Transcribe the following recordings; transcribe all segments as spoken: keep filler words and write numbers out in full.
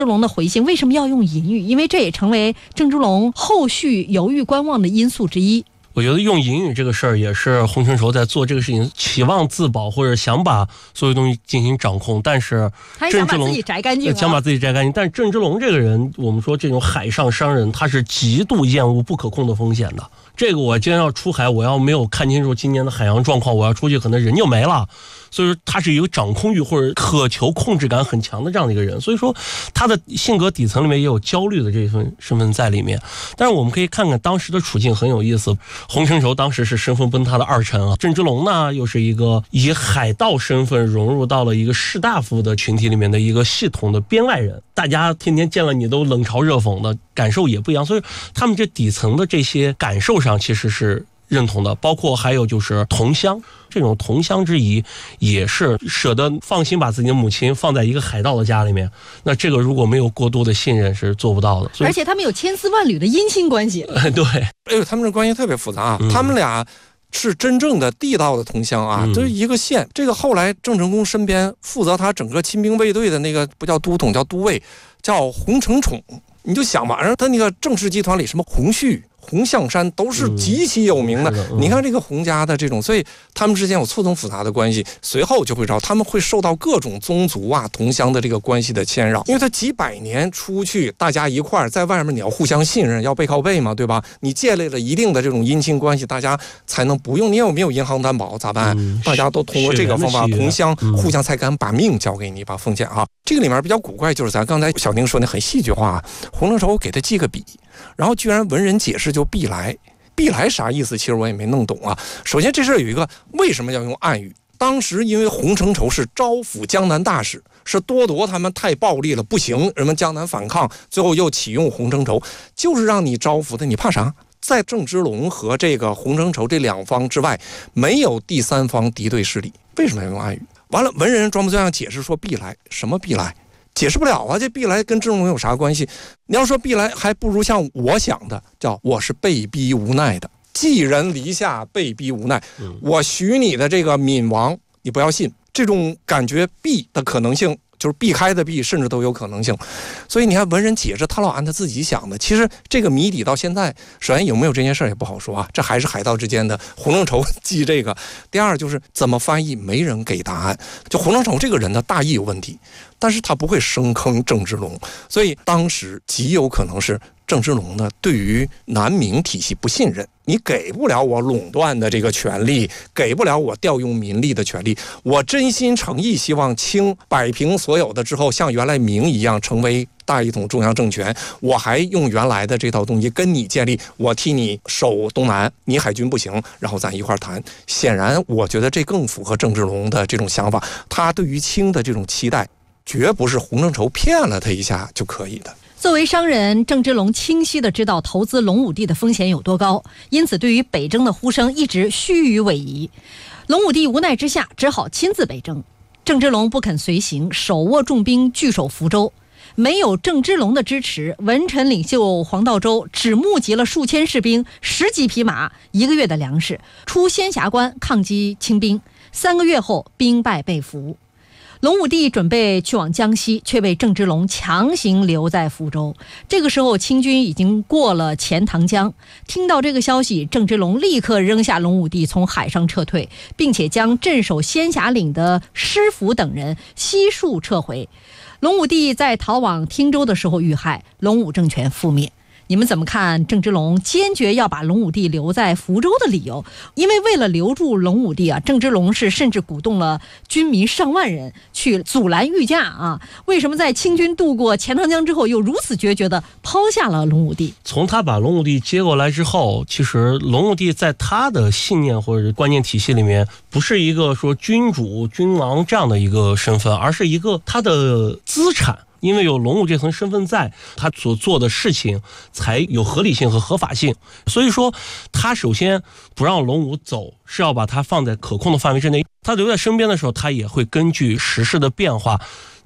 之龙的回信为什么要用隐语？因为这也成为郑芝龙后续犹豫观望的因素之一。 我觉得用隐语这个事儿也是洪承畴在做这个事情，期望自保或者想把所有东西进行掌控，但是郑芝龙想把自己摘干净， 想把自己摘干净。但是郑芝龙这个人，我们说这种海上商人，他是极度厌恶不可控的风险的。这个我今天要出海，我要没有看清楚今年的海洋状况，我要出去可能人就没了。所以说他是一个掌控欲或者渴求控制感很强的这样的一个人，所以说他的性格底层里面也有焦虑的这份身份在里面。但是我们可以看看当时的处境很有意思，洪承畴当时是身份崩塌的二臣啊，郑芝龙呢又是一个以海盗身份融入到了一个士大夫的群体里面的一个系统的编外人，大家天天见了你都冷嘲热讽的，感受也不一样，所以他们这底层的这些感受上其实是认同的。包括还有就是同乡，这种同乡之谊也是舍得放心把自己的母亲放在一个海盗的家里面，那这个如果没有过多的信任是做不到的。 而且他们有千丝万缕的姻亲关系。 对， 哎呦，他们这关系特别复杂啊、嗯、他们俩是真正的地道的同乡啊，这、嗯、是一个县。这个后来郑成功身边负责他整个亲兵卫队的那个不叫都统，叫都尉，叫洪承宠。你就想吧，他那个郑氏集团里什么洪旭、洪象山都是极其有名的、嗯的嗯、你看这个洪家的这种，所以他们之间有错综复杂的关系。随后就会知道他们会受到各种宗族啊同乡的这个关系的牵扰，因为他几百年出去，大家一块儿在外面，你要互相信任，要背靠背嘛，对吧？你建立了一定的这种姻亲关系，大家才能不用你有没有银行担保咋办、嗯、大家都通过这个方法同乡、嗯、互相才敢把命交给你，把封建啊。这个里面比较古怪，就是咱刚才小宁说的很戏剧化，洪承畴给他记个笔，然后居然文人解释就必来。必来啥意思？其实我也没弄懂啊。首先这事儿有一个为什么要用暗语？当时因为洪承畴是招抚江南大使，是多铎他们太暴力了，不行，人们江南反抗，最后又启用洪承畴，就是让你招抚的，你怕啥？在郑芝龙和这个洪承畴这两方之外，没有第三方敌对势力，为什么要用暗语？完了，文人装模作样解释说必来，什么必来？解释不了啊，这必来跟郑芝龙有啥关系？你要说必来，还不如像我想的，叫我是被逼无奈的，寄人篱下，被逼无奈。我许你的这个闵王，你不要信，这种感觉避的可能性。就是避开的避，甚至都有可能性。所以你看文人解释，他老按他自己想的。其实这个谜底到现在，首先有没有这件事也不好说啊，这还是海盗之间的。洪承畴记这个。第二就是怎么翻译，没人给答案。就洪承畴这个人的大意有问题，但是他不会深坑郑芝龙，所以当时极有可能是郑芝龙呢对于南明体系不信任，你给不了我垄断的这个权利，给不了我调用民力的权利，我真心诚意希望清摆平所有的之后，像原来明一样成为大一统中央政权，我还用原来的这套东西跟你建立，我替你守东南，你海军不行，然后咱一块谈。显然我觉得这更符合郑芝龙的这种想法，他对于清的这种期待绝不是洪承畴骗了他一下就可以的。 作为商人，郑芝龙清晰地知道投资龙武帝的风险有多高，因此对于北征的呼声一直虚与委蛇。龙武帝无奈之下只好亲自北征，郑芝龙不肯随行，手握重兵据守福州。没有郑芝龙的支持，文臣领袖黄道周只募集了数千士兵、十几匹马、一个月的粮食，出仙峡关抗击清兵。三个月后，兵败被俘。龙武帝准备去往江西，却被郑芝龙强行留在福州。这个时候清军已经过了钱塘江，听到这个消息，郑芝龙立刻扔下龙武帝从海上撤退，并且将镇守仙峡岭的施福等人悉数撤回。龙武帝在逃往汀州的时候遇害，龙武政权覆灭。你们怎么看郑芝龙坚决要把龙武帝留在福州的理由？因为为了留住龙武帝啊，郑芝龙是甚至鼓动了军民上万人去阻拦御驾啊。为什么在清军渡过钱塘江之后，又如此决绝地抛下了龙武帝？ 从他把龙武帝接过来之后，其实龙武帝在他的信念或者观念体系里面，不是一个说君主君王这样的一个身份，而是一个他的资产。因为有龙武这层身份在，他所做的事情才有合理性和合法性。所以说他首先不让龙武走，是要把他放在可控的范围之内。他留在身边的时候，他也会根据时事的变化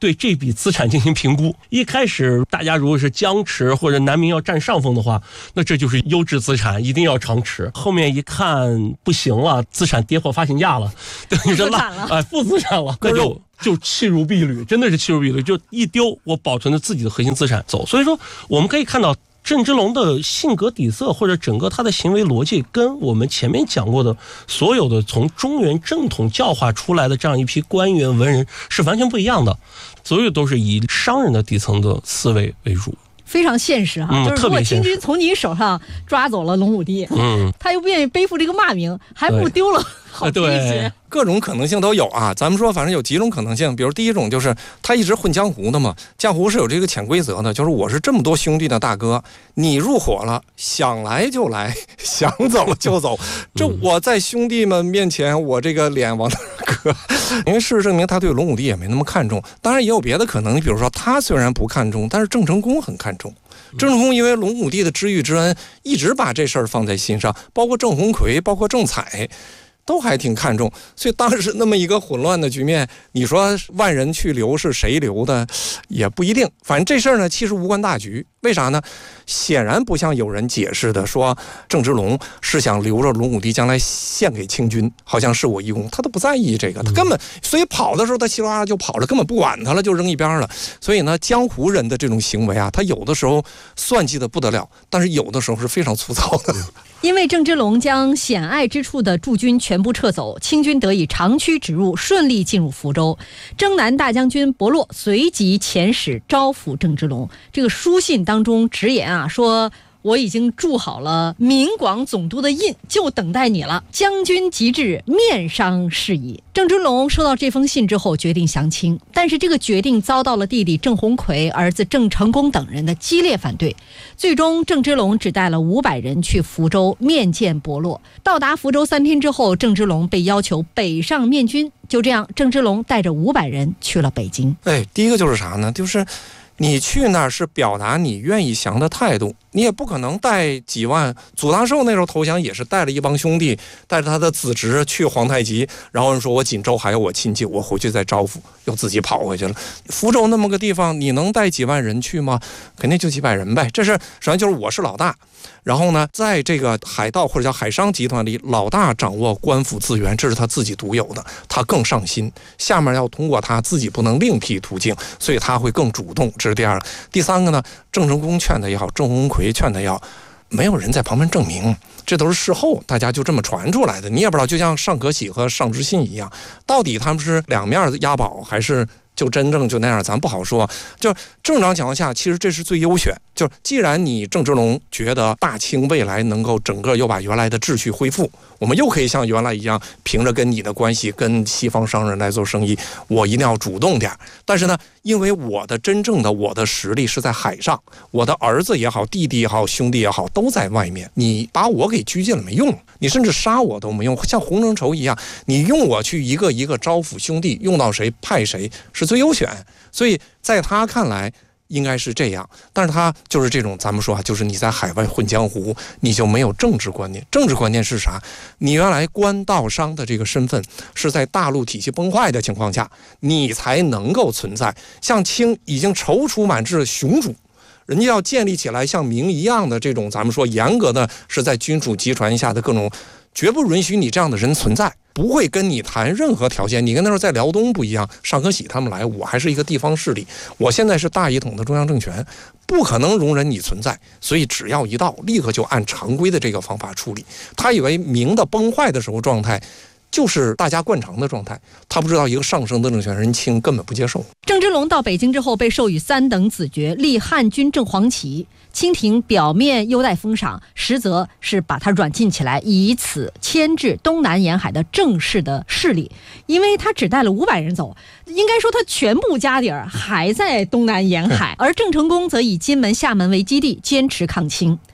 对这笔资产进行评估。一开始大家如果是僵持或者南明要占上风的话，那这就是优质资产，一定要长持。后面一看不行了，资产跌破发行价了，等于是烂了，哎，负资产了，那就就弃如敝履，真的是弃如敝履，就一丢，我保存着自己的核心资产走。所以说，我们可以看到郑芝龙的性格底色或者整个他的行为逻辑，跟我们前面讲过的所有的从中原正统教化出来的这样一批官员文人是完全不一样的，所有都是以商人的底层的思维为主。 非常现实哈、 嗯， 就是如果清军从你手上抓走了龙武帝，嗯，他又不愿意背负这个骂名，还不如丢了好听一些。 各种可能性都有啊，咱们说反正有几种可能性，比如第一种就是他一直混江湖的嘛，江湖是有这个潜规则的，就是我是这么多兄弟的大哥，你入伙了，想来就来，想走就走，这我在兄弟们面前我这个脸往哪搁？因为事实证明他对龙武帝也没那么看重，当然也有别的可能，比如说他虽然不看重，但是郑成功很看重。郑成功因为龙武帝的知遇之恩，一直把这事儿放在心上，包括郑鸿逵，包括郑采，都还挺看重。所以当时那么一个混乱的局面，你说万人去留是谁留的也不一定。反正这事儿呢，其实无关大局。为啥呢？显然不像有人解释的说郑芝龙是想留着龙武帝将来献给清军，好像是我一功，他都不在意这个，他根本所以跑的时候他稀里哗啦就跑了，根本不管他了，就扔一边了。所以呢，江湖人的这种行为啊，他有的时候算计的不得了，但是有的时候是非常粗糙的。 因为郑芝龙将险隘之处的驻军全部撤走，清军得以长驱直入，顺利进入福州。征南大将军伯洛随即遣使招抚郑芝龙。这个书信当中直言啊，说我已经筑好了闽广总督的印，就等待你了。将军即至，面商事宜。郑芝龙收到这封信之后，决定降清，但是这个决定遭到了弟弟郑鸿逵、儿子郑成功等人的激烈反对。最终，郑芝龙只带了五百人去福州面见伯洛。到达福州三天之后，郑芝龙被要求北上面军。就这样，郑芝龙带着五百人去了北京。 哎，第一个就是啥呢？就是你去那儿是表达你愿意降的态度，你也不可能带几万。祖大寿那时候投降也是带了一帮兄弟，带着他的子侄去皇太极，然后人说我锦州还有我亲戚，我回去再招呼，又自己跑回去了。福州那么个地方，你能带几万人去吗？肯定就几百人呗。这是首先就是我是老大。然后呢，在这个海盗或者叫海商集团里，老大掌握官府资源，这是他自己独有的，他更上心，下面要通过他自己不能另辟途径，所以他会更主动，这是第二个。第三个呢，郑成功劝他也好，郑鸿逵劝他也好，没有人在旁边证明，这都是事后大家就这么传出来的，你也不知道，就像尚可喜和尚之信一样，到底他们是两面押宝还是就真正就那样，咱不好说。就正常情况下，其实这是最优选。就既然你郑芝龙觉得大清未来能够整个又把原来的秩序恢复，我们又可以像原来一样，凭着跟你的关系跟西方商人来做生意，我一定要主动点。但是呢，因为我的真正的我的实力是在海上，我的儿子也好，弟弟也好，兄弟也好，都在外面，你把我给拘禁了没用，你甚至杀我都没用。像洪承畴一样，你用我去一个一个招抚兄弟，用到谁派谁是最优选。所以在他看来应该是这样，但是他就是这种，咱们说啊，就是你在海外混江湖，你就没有政治观念。政治观念是啥？你原来官道商的这个身份是在大陆体系崩坏的情况下，你才能够存在。像清已经踌躇满志的雄主，人家要建立起来像明一样的这种，咱们说严格的是在君主集权下的各种，绝不允许你这样的人存在。不会跟你谈任何条件。你跟那时候在辽东不一样，尚可喜他们来，我还是一个地方势力，我现在是大一统的中央政权，不可能容忍你存在，所以只要一到，立刻就按常规的这个方法处理。他以为明的崩坏的时候状态就是大家惯常的状态，他不知道一个上升的政权人清根本不接受。 郑芝龙到北京之后被授予三等子爵，立汉军正黄旗。清廷表面优待封赏，实则是把他软禁起来，以此牵制东南沿海的正式的势力。因为他只带了五百人走，应该说他全部家底儿还在东南沿海，而郑成功则以金门、厦门为基地，坚持抗清。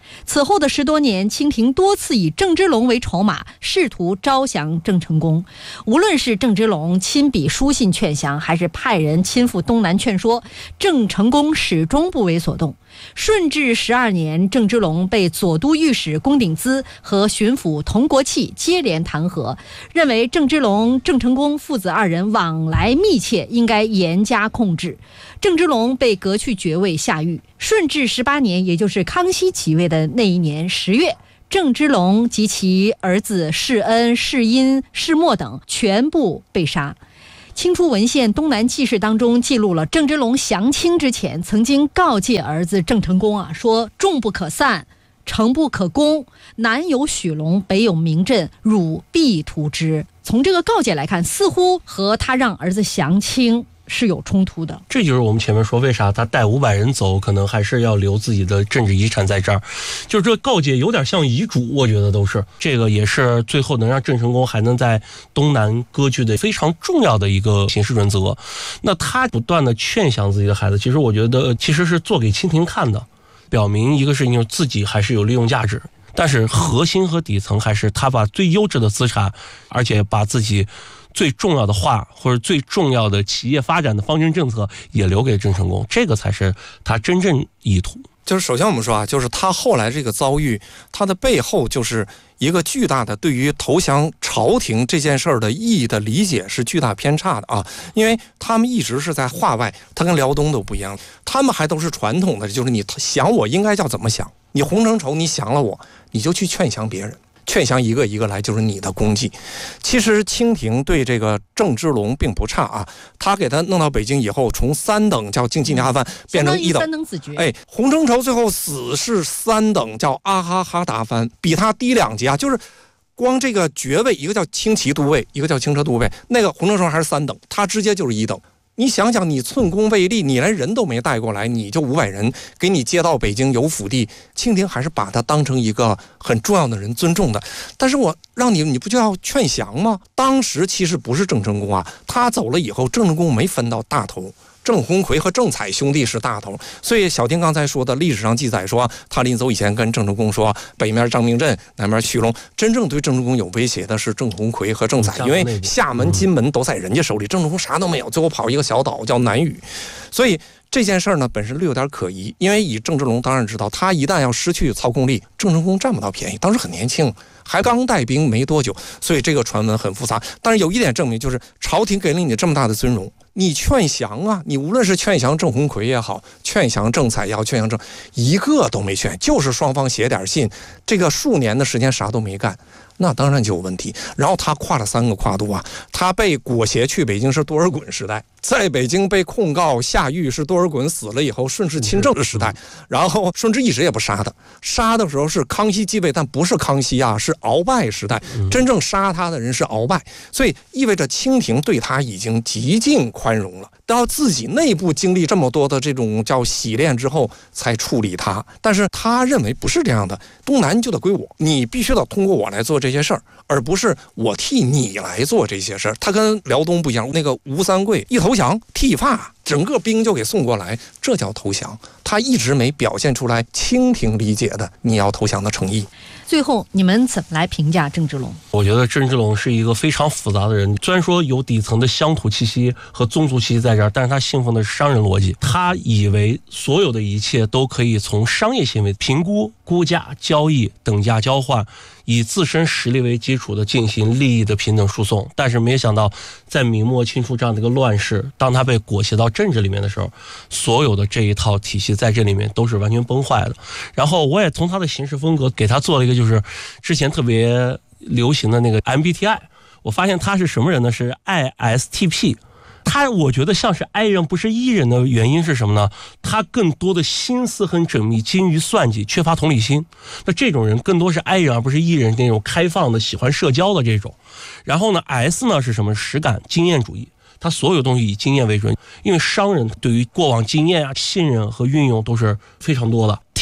此后的十多年，清廷多次以郑芝龙为筹码，试图招降郑成功。无论是郑芝龙亲笔书信劝降，还是派人亲赴东南劝说，郑成功始终不为所动。顺治十二年，郑芝龙被左都御史龚鼎孳和巡抚童国器接连弹劾，认为郑芝龙、郑成功父子二人往来密切，应该严加控制。郑芝龙被革去爵位下狱。顺治十八年，也就是康熙即位的那一年十月，郑芝龙及其儿子世恩、世英、世默等全部被杀。清初文献《东南纪事》当中记录了郑芝龙降清之前曾经告诫儿子郑成功啊，说众不可散，城不可攻，南有许龙，北有明镇，汝必图之。从这个告诫来看，似乎和他让儿子降清是有冲突的。 这就是我们前面说为啥他带五百人走，可能还是要留自己的政治遗产在这儿。就是这个告诫有点像遗嘱，我觉得都是这个，也是最后能让郑成功还能在东南割据的非常重要的一个行事准则。那他不断的劝降自己的孩子，其实我觉得其实是做给清廷看的，表明一个事情，自己还是有利用价值。但是核心和底层还是他把最优质的资产，而且把自己最重要的话或者最重要的企业发展的方针政策也留给郑成功，这个才是他真正意图。 就是首先我们说啊，就是他后来这个遭遇，他的背后就是一个巨大的对于投降朝廷这件事儿的意义的理解是巨大偏差的啊，因为他们一直是在话外，他跟辽东都不一样，他们还都是传统的，就是你降我应该叫怎么想，你洪承畴你降了我，你就去劝降别人。劝降一个一个来就是你的功绩。其实清廷对这个郑芝龙并不差啊，他给他弄到北京以后，从三等叫京畿大藩变成一等， 三等子爵。 哎，洪承畴最后死是三等叫阿哈哈达藩，比他低两级啊，就是光这个爵位，一个叫轻骑都尉，一个叫轻车都尉，那个洪承畴还是三等，他直接就是一等。你想想，你寸功未立，你连人都没带过来，你就五百人给你接到北京有府地，清廷还是把他当成一个很重要的人尊重的。但是我让你，你不就要劝降吗？当时其实不是郑成功啊，他走了以后，郑成功没分到大头。郑鸿逵和郑采兄弟是大头，所以小丁刚才说的历史上记载说，他临走以前跟郑成功说，北面张明镇，南面徐龙。真正对郑成功有威胁的是郑鸿逵和郑采，因为厦门、金门都在人家手里，郑成功啥都没有，最后跑一个小岛叫南屿。所以这件事呢，本身略有点可疑，因为以郑芝龙当然知道，他一旦要失去操控力，郑成功占不到便宜。当时很年轻，还刚带兵没多久，所以这个传闻很复杂。但是有一点证明，就是朝廷给了你这么大的尊荣，你劝降啊，你无论是劝降郑鸿逵也好，劝降郑采也好，劝降郑，一个都没劝，就是双方写点信，这个数年的时间啥都没干。那当然就有问题。然后他跨了三个跨度啊，他被裹挟去北京是多尔衮时代，在北京被控告下狱是多尔衮死了以后顺治亲政的时代，然后顺治一直也不杀他，杀的时候是康熙继位，但不是康熙啊，是鳌拜时代，真正杀他的人是鳌拜，所以意味着清廷对他已经极尽宽容了，到自己内部经历这么多的这种叫洗练之后才处理他。但是他认为不是这样的，东南就得归我，你必须得通过我来做这些事儿，而不是我替你来做这些事儿。他跟辽东不一样，那个吴三桂一投降剃发，整个兵就给送过来，这叫投降。他一直没表现出来清廷理解的你要投降的诚意。 最后你们怎么来评价郑芝龙？ 我觉得郑芝龙是一个非常复杂的人，虽然说有底层的乡土气息和宗族气息在这儿，但是他信奉的是商人逻辑，他以为所有的一切都可以从商业行为评估、估价、交易、等价交换，以自身实力为基础的进行利益的平等输送。但是没想到在明末清初这样的一个乱世，当他被裹挟到政治里面的时候，所有的这一套体系在这里面都是完全崩坏的。然后我也从他的行事风格给他做了一个就是之前特别流行的那个 M B T I， 我发现他是什么人呢？是 I S T P。他我觉得像是 I 人不是 E 人的原因是什么呢？他更多的心思很缜密，精于算计，缺乏同理心。那这种人更多是 I 人而不是 E 人，那种开放的喜欢社交的这种。然后呢 S 呢是什么？实感经验主义，他所有东西以经验为准，因为商人对于过往经验啊、信任和运用都是非常多的。T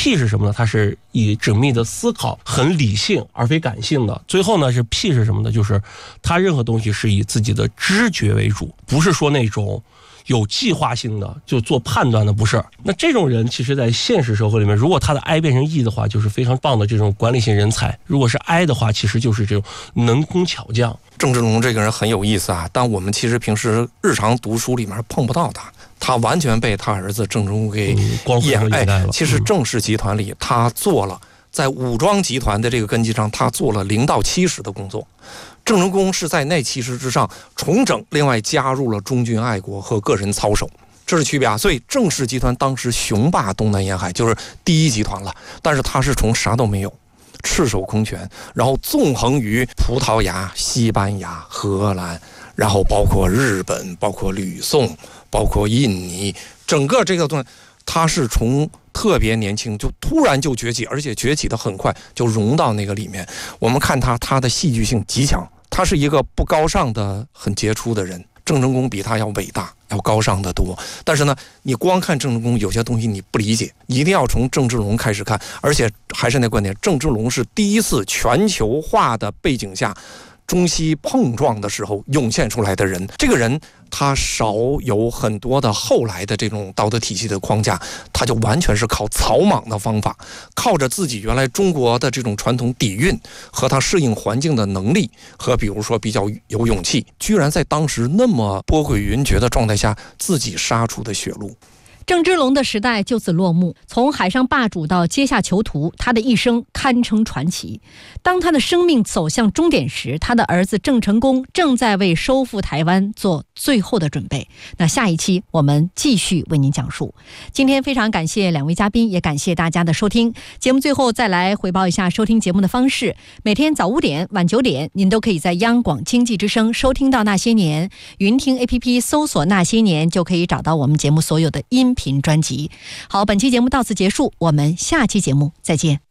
P 是什么呢？它是以缜密的思考，很理性而非感性的。最后呢是 P 是什么呢？就是他任何东西是以自己的知觉为主，不是说那种有计划性的就做判断的，不是。那这种人其实在现实社会里面，如果他的 I 变成 E 的话，就是非常棒的这种管理型人才；如果是 I 的话，其实就是这种能工巧匠。 郑芝龙这个人很有意思啊，但我们其实平时日常读书里面碰不到他，他完全被他儿子郑芝龙给掩盖了。其实郑氏集团里，他做了在武装集团的这个根基上，他做了零到七十的工作。郑成功是在那七十之上重整，另外加入了忠君爱国和个人操守，这是区别啊。所以郑氏集团当时雄霸东南沿海，就是第一集团了。但是他是从啥都没有，赤手空拳，然后纵横于葡萄牙、西班牙、荷兰，然后包括日本、包括吕宋、包括印尼，整个这个东西，他是从特别年轻就突然就崛起，而且崛起的很快，就融到那个里面。我们看他，他的戏剧性极强，他是一个不高尚的、很杰出的人。郑成功比他要伟大，要高尚得多。但是呢，你光看郑成功，有些东西你不理解，一定要从郑芝龙开始看。而且还是那观点，郑芝龙是第一次全球化的背景下，中西碰撞的时候涌现出来的人。这个人他少有很多的后来的这种道德体系的框架，他就完全是靠草莽的方法，靠着自己原来中国的这种传统底蕴和他适应环境的能力，和比如说比较有勇气，居然在当时那么波诡云谲的状态下自己杀出的血路。 郑芝龙的时代就此落幕，从海上霸主到阶下囚徒，他的一生堪称传奇。当他的生命走向终点时，他的儿子郑成功正在为收复台湾做最后的准备。那下一期我们继续为您讲述。今天非常感谢两位嘉宾，也感谢大家的收听。节目最后再来回报一下收听节目的方式：每天早五点、晚九点，您都可以在央广经济之声收听到那些年，云听 A P P 搜索那些年，就可以找到我们节目所有的音频专辑。好，本期节目到此结束，我们下期节目再见。